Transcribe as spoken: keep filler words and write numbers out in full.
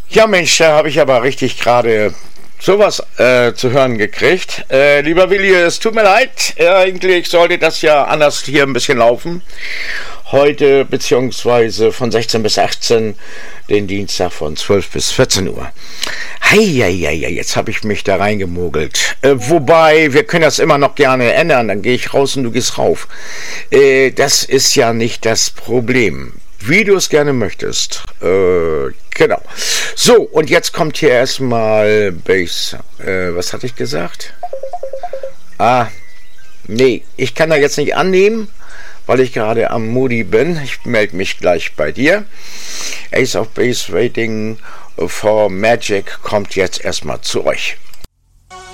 Ja Mensch, da habe ich aber richtig gerade sowas äh, zu hören gekriegt. Äh, lieber Willi, es tut mir leid, äh, eigentlich sollte das ja anders hier ein bisschen laufen. Heute beziehungsweise von sechzehn bis achtzehn, den Dienstag von zwölf bis vierzehn Uhr. Heieiei, jetzt habe ich mich da reingemogelt. Äh, wobei, wir können das immer noch gerne ändern, dann gehe ich raus und du gehst rauf. Äh, das ist ja nicht das Problem. Wie du es gerne möchtest. Äh, genau. So, und jetzt kommt hier erstmal Bass. Äh, was hatte ich gesagt? Ah, nee, ich kann da jetzt nicht annehmen, weil ich gerade am Moody bin. Ich melde mich gleich bei dir. Ace of Base Waiting for Magic kommt jetzt erstmal zu euch.